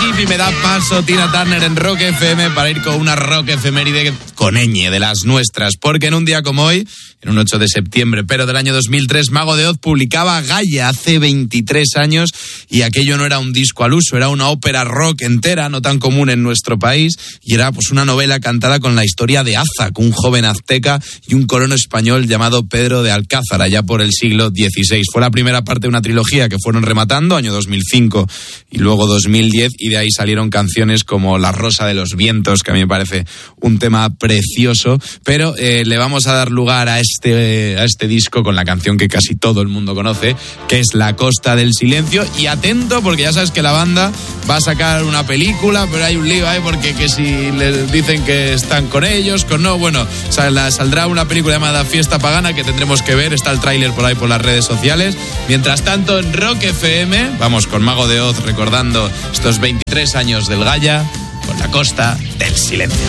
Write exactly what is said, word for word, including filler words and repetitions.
Baby me da paso Tina Turner en Rock F M para ir con una rock efeméride con ñ de las nuestras, porque en un día como hoy, en un ocho de septiembre, pero del año dos mil tres, Mago de Oz publicaba Gaia hace veintitrés años, y aquello no era un disco al uso, era una ópera rock entera, no tan común en nuestro país, y era pues una novela cantada con la historia de Ázac, un joven azteca y un colono español llamado Pedro de Alcázar, allá por el siglo dieciséis. Fue la primera parte de una trilogía que fueron rematando, año dos mil cinco y luego dos mil diez, y de ahí salieron canciones como La Rosa de los Vientos, que a mí me parece un tema precioso, pero eh, le vamos a dar lugar a este, a este disco con la canción que casi todo el mundo conoce, que es La Costa del Silencio. Y atento, porque ya sabes que la banda va a sacar una película, pero hay un lío ahí, porque que si les dicen que están con ellos, con no, bueno, saldrá una película llamada Fiesta Pagana que tendremos que ver, está el tráiler por ahí por las redes sociales. Mientras tanto, en Rock F M, vamos con Mago de Oz recordando estos veintitrés años del Gaia con La Costa del Silencio.